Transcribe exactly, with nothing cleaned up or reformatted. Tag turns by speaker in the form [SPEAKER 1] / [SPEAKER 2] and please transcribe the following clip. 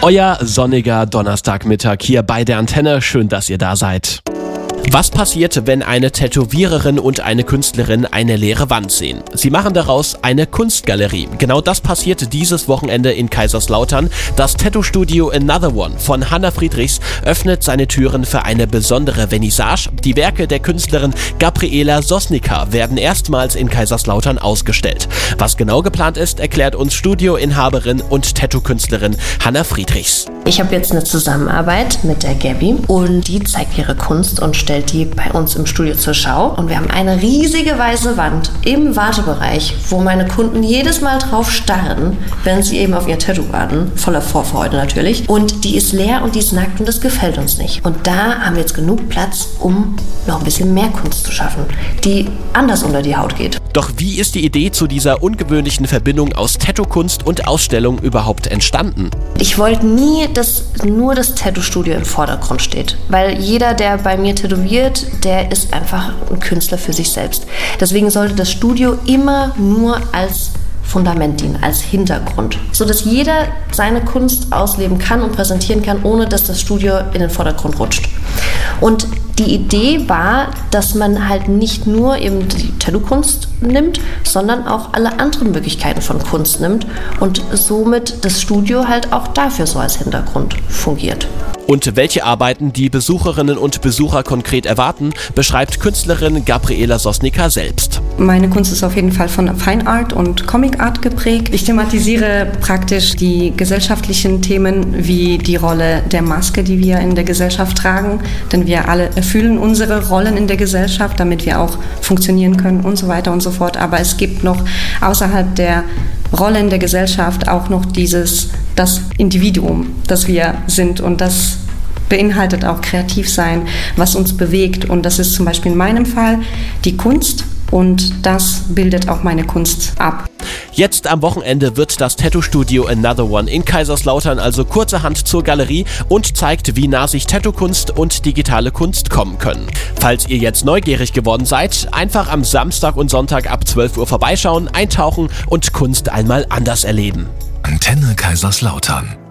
[SPEAKER 1] Euer sonniger Donnerstagmittag hier bei der Antenne. Schön, dass ihr da seid. Was passiert, wenn eine Tätowiererin und eine Künstlerin eine leere Wand sehen? Sie machen daraus eine Kunstgalerie. Genau das passiert dieses Wochenende in Kaiserslautern. Das Tattoo-Studio Another One von Hannah Friedrichs öffnet seine Türen für eine besondere Vernissage. Die Werke der Künstlerin Gabriela Sosnika werden erstmals in Kaiserslautern ausgestellt. Was genau geplant ist, erklärt uns Studioinhaberin und Tattoo-Künstlerin Hannah Friedrichs.
[SPEAKER 2] Ich habe jetzt eine Zusammenarbeit mit der Gabi und die zeigt ihre Kunst und stellt die bei uns im Studio zur Schau. Und wir haben eine riesige weiße Wand im Wartebereich, wo meine Kunden jedes Mal drauf starren, wenn sie eben auf ihr Tattoo warten. Voller Vorfreude natürlich. Und die ist leer und die ist nackt und das gefällt uns nicht. Und da haben wir jetzt genug Platz, um noch ein bisschen mehr Kunst zu schaffen, die anders unter die Haut geht.
[SPEAKER 1] Doch wie ist die Idee zu dieser ungewöhnlichen Verbindung aus Tattoo-Kunst und Ausstellung überhaupt entstanden?
[SPEAKER 2] Ich wollte nie, dass nur das Tattoo-Studio im Vordergrund steht. Weil jeder, der bei mir tätowiert, der ist einfach ein Künstler für sich selbst. Deswegen sollte das Studio immer nur als Fundament dienen, als Hintergrund, sodass jeder seine Kunst ausleben kann und präsentieren kann, ohne dass das Studio in den Vordergrund rutscht. Und die Idee war, dass man halt nicht nur eben die Tattoo-Kunst nimmt, sondern auch alle anderen Möglichkeiten von Kunst nimmt und somit das Studio halt auch dafür so als Hintergrund fungiert.
[SPEAKER 1] Und welche Arbeiten die Besucherinnen und Besucher konkret erwarten, beschreibt Künstlerin Gabriela Sosnika selbst.
[SPEAKER 3] Meine Kunst ist auf jeden Fall von Fine Art und Comic Art geprägt. Ich thematisiere praktisch die gesellschaftlichen Themen wie die Rolle der Maske, die wir in der Gesellschaft tragen. Denn wir alle erfüllen unsere Rollen in der Gesellschaft, damit wir auch funktionieren können und so weiter und so fort. Aber es gibt noch außerhalb der Rolle in der Gesellschaft auch noch dieses, das Individuum, das wir sind, und das beinhaltet auch kreativ sein, was uns bewegt, und das ist zum Beispiel in meinem Fall die Kunst, und das bildet auch meine Kunst ab.
[SPEAKER 1] Jetzt am Wochenende wird das Tattoo-Studio Another One in Kaiserslautern also kurzerhand zur Galerie und zeigt, wie nah sich Tattoo-Kunst und digitale Kunst kommen können. Falls ihr jetzt neugierig geworden seid, einfach am Samstag und Sonntag ab zwölf Uhr vorbeischauen, eintauchen und Kunst einmal anders erleben.
[SPEAKER 4] Antenne Kaiserslautern.